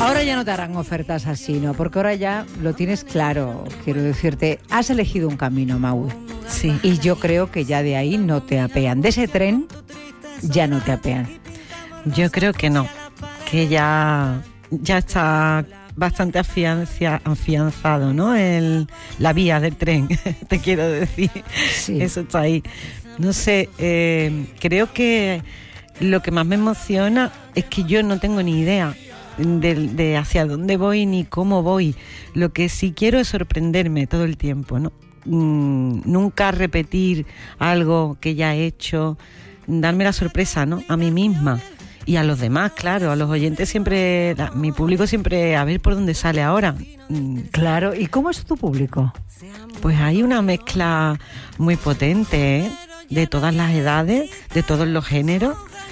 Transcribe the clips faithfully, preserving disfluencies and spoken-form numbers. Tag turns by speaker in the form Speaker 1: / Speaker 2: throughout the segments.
Speaker 1: Ahora ya no te harán ofertas así, ¿no? Porque ahora ya lo tienes claro. Quiero decirte, has elegido un camino, Mau.
Speaker 2: Sí.
Speaker 1: Y yo creo que ya de ahí no te apean. De ese tren ya no te apean.
Speaker 2: Yo creo que no. Que ya, ya está bastante afiancia, afianzado, ¿no? El, la vía del tren, te quiero decir.
Speaker 1: Sí.
Speaker 2: Eso está ahí. No sé, eh, creo que lo que más me emociona es que yo no tengo ni idea de, de hacia dónde voy ni cómo voy. Lo que sí quiero es sorprenderme todo el tiempo, ¿no? Mm, nunca repetir algo que ya he hecho, darme la sorpresa, ¿no? A mí misma y a los demás, claro, a los oyentes siempre, la, mi público siempre, a ver por dónde sale ahora. Mm,
Speaker 1: Claro, ¿y cómo es tu público?
Speaker 2: Pues hay una mezcla muy potente, ¿eh? De todas las edades, de todos los géneros,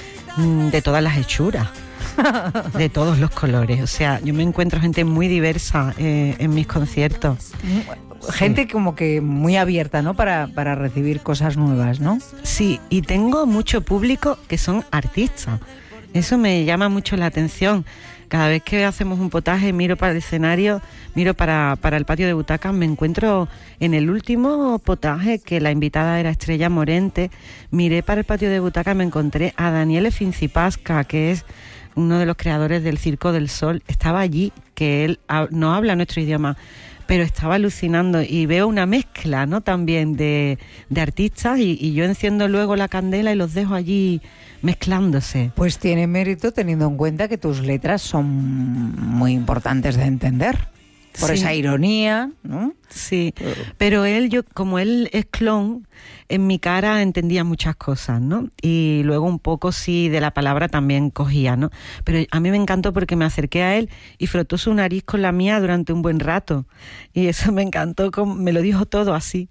Speaker 2: de todas las hechuras, de todos los colores. O sea, yo me encuentro gente muy diversa eh, en mis conciertos.
Speaker 1: Gente
Speaker 2: Sí.
Speaker 1: como que muy abierta, ¿no? Para, para recibir cosas nuevas, ¿no?
Speaker 2: Sí, y tengo mucho público que son artistas. Eso me llama mucho la atención. Cada vez que hacemos un potaje, miro para el escenario, miro para, para el patio de butacas, me encuentro en el último potaje, que la invitada era Estrella Morente, miré para el patio de butacas, me encontré a Daniele Fincipasca, que es uno de los creadores del Circo del Sol. Estaba allí, que él ha, no habla nuestro idioma, pero estaba alucinando, y veo una mezcla, ¿no? También de, de artistas, y, y yo enciendo luego la candela y los dejo allí mezclándose.
Speaker 1: Pues tiene mérito teniendo en cuenta que tus letras son muy importantes de entender. Por
Speaker 2: Sí.
Speaker 1: esa ironía, ¿no?
Speaker 2: Sí, pero él, yo como él es clon, en mi cara entendía muchas cosas, ¿no? Y luego un poco sí de la palabra también cogía, ¿no? Pero a mí me encantó porque me acerqué a él y frotó su nariz con la mía durante un buen rato. Y eso me encantó, como me lo dijo todo así.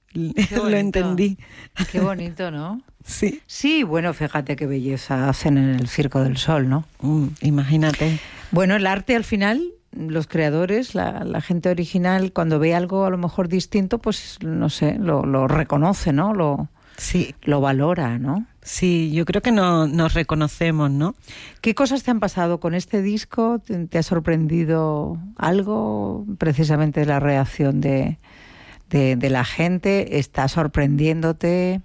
Speaker 2: Lo entendí.
Speaker 1: Qué bonito, ¿no?
Speaker 2: Sí.
Speaker 1: Sí, bueno, fíjate qué belleza hacen en el Circo del Sol, ¿no?
Speaker 2: Mm, imagínate.
Speaker 1: Bueno, el arte al final, los creadores, la, la gente original, cuando ve algo a lo mejor distinto, pues no sé, lo, lo reconoce, ¿no? Lo,
Speaker 2: Sí,
Speaker 1: lo valora, ¿no?
Speaker 2: sí, yo creo que no, nos reconocemos, ¿no?
Speaker 1: ¿Qué cosas te han pasado con este disco? ¿Te, te ha sorprendido algo? Precisamente la reacción de, de, de la gente. ¿Está sorprendiéndote?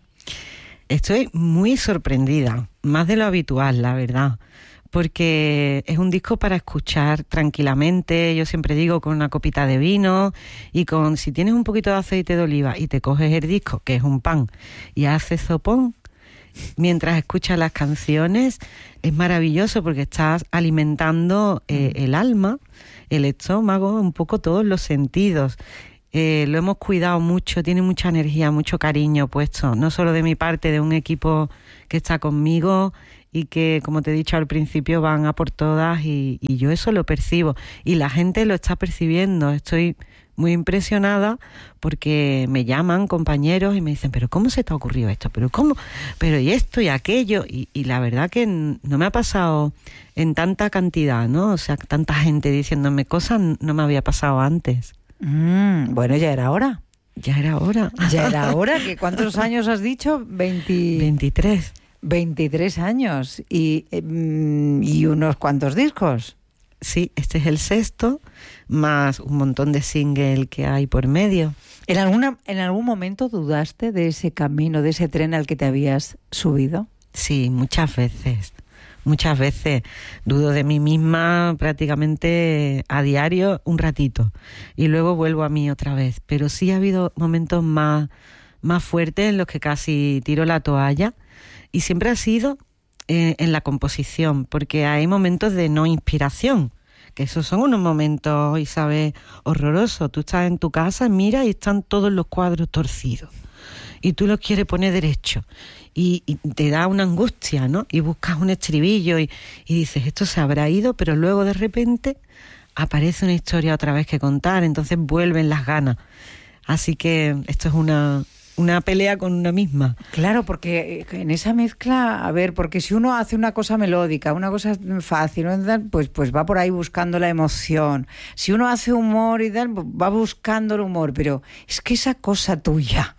Speaker 2: Estoy muy sorprendida, más de lo habitual, la verdad, porque es un disco para escuchar tranquilamente, yo siempre digo, con una copita de vino y con, si tienes un poquito de aceite de oliva y te coges el disco, que es un pan, y haces sopón, mientras escuchas las canciones, es maravilloso porque estás alimentando eh, el alma, el estómago, un poco todos los sentidos. Eh, lo hemos cuidado mucho, tiene mucha energía, mucho cariño puesto, no solo de mi parte, de un equipo que está conmigo y que, como te he dicho al principio, van a por todas, y, y yo eso lo percibo y la gente lo está percibiendo. Estoy muy impresionada porque me llaman compañeros y me dicen, pero ¿cómo se te ha ocurrido esto? ¿Pero cómo? ¿Pero y esto y aquello? Y, y la verdad que no me ha pasado en tanta cantidad, ¿no? O sea, tanta gente diciéndome cosas, no me había pasado antes.
Speaker 1: Mm, bueno, ya era hora.
Speaker 2: Ya era hora.
Speaker 1: Ya era hora. ¿Que ¿Cuántos años has dicho? veinte...
Speaker 2: veintitrés.
Speaker 1: veintitrés años. Y, eh, y unos cuantos discos.
Speaker 2: Sí, este es el sexto, más un montón de singles que hay por medio.
Speaker 1: ¿En, alguna, ¿En algún momento dudaste de ese camino, de ese tren al que te habías subido?
Speaker 2: Sí, muchas veces. Muchas veces dudo de mí misma prácticamente a diario un ratito y luego vuelvo a mí otra vez. Pero sí ha habido momentos más, más fuertes en los que casi tiro la toalla, y siempre ha sido eh, en la composición, porque hay momentos de no inspiración, que esos son unos momentos, Isabel, horrorosos. Tú estás en tu casa, miras y están todos los cuadros torcidos y tú los quieres poner derecho. Y, y te da una angustia, ¿no? Y buscas un estribillo y, y dices, esto se habrá ido, pero luego de repente aparece una historia otra vez que contar, entonces vuelven las ganas. Así que esto es una, una pelea con una misma.
Speaker 1: Claro, porque en esa mezcla, a ver, porque si uno hace una cosa melódica, una cosa fácil, pues, pues va por ahí buscando la emoción. Si uno hace humor y tal, va buscando el humor, pero es que esa cosa tuya...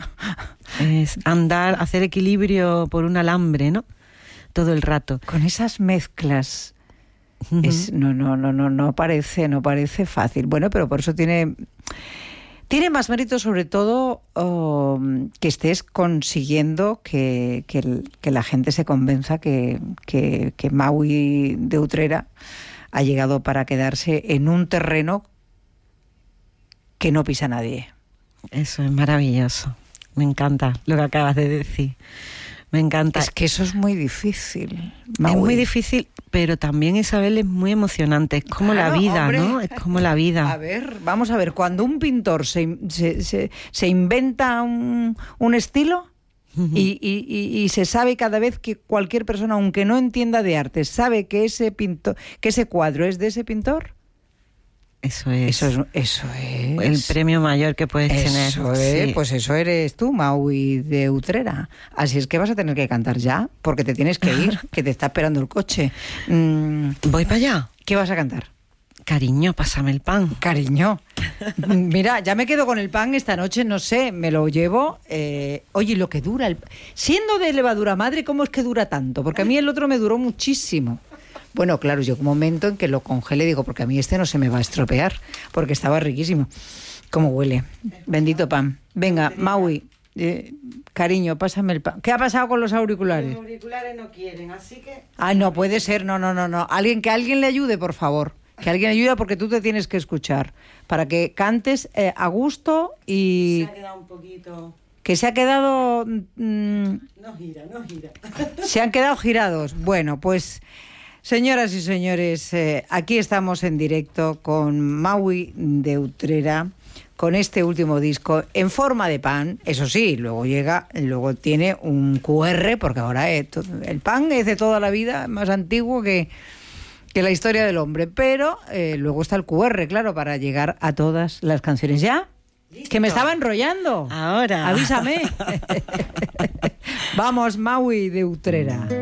Speaker 2: Es andar, hacer equilibrio por un alambre, ¿no? Todo el rato.
Speaker 1: Con esas mezclas,
Speaker 2: Uh-huh.
Speaker 1: Es, no, no, no, no, no parece, no parece fácil. Bueno, pero por eso tiene... Tiene más mérito, sobre todo, oh, que estés consiguiendo que, que, el, que la gente se convenza que, que, que Maui de Utrera ha llegado para quedarse en un terreno que no pisa nadie.
Speaker 2: Eso es maravilloso. Me encanta lo que acabas de decir. Me encanta.
Speaker 1: Es que eso es muy difícil,
Speaker 2: Maui. Es muy difícil, pero también, Isabel, es muy emocionante. Es como claro, la vida, hombre. ¿no? Es como la vida.
Speaker 1: A ver, vamos a ver, cuando un pintor se, se, se, se inventa un, un estilo uh-huh. y, y, y, y se sabe cada vez que cualquier persona, aunque no entienda de arte, sabe que ese pintor, que ese cuadro es de ese pintor...
Speaker 2: Eso es.
Speaker 1: Eso es. Eso es.
Speaker 2: El premio mayor que puedes
Speaker 1: eso
Speaker 2: tener.
Speaker 1: Eso es. Sí. Pues eso eres tú, Maui de Utrera. Así es que vas a tener que cantar ya, porque te tienes que ir, que te está esperando el coche. Mm,
Speaker 2: Voy para allá.
Speaker 1: ¿Qué vas a cantar?
Speaker 2: Cariño, pásame el pan.
Speaker 1: Cariño. Mira, ya me quedo con el pan esta noche, no sé, me lo llevo. Eh, oye, lo que dura el... Siendo de levadura madre, ¿cómo es que dura tanto? Porque a mí el otro me duró muchísimo. Bueno, claro, yo un momento en que lo congelé, digo, porque a mí este no se me va a estropear, porque estaba riquísimo. ¿Cómo huele? Bendito pan. Venga, Maui, eh, cariño, pásame el pan. ¿Qué ha pasado con los auriculares?
Speaker 2: Los auriculares no quieren, así que...
Speaker 1: Ah, no puede ser, no, no, no, no. Alguien, que alguien le ayude, por favor. Que alguien ayude porque tú te tienes que escuchar. Para que cantes eh, a gusto y...
Speaker 2: Se ha quedado un poquito...
Speaker 1: Que se ha quedado... Mmm...
Speaker 2: No gira, no gira.
Speaker 1: Se han quedado girados. Bueno, pues... Señoras y señores, eh, aquí estamos en directo con Maui de Utrera, con este último disco en forma de pan. Eso sí, luego llega, luego tiene un cu erre, porque ahora es, el pan es de toda la vida, más antiguo que, que la historia del hombre. Pero eh, luego está el cu erre, claro, para llegar a todas las canciones. ¿Ya? ¿Listo? Que me estaba enrollando.
Speaker 2: Ahora.
Speaker 1: Avísame. Vamos, Maui de Utrera.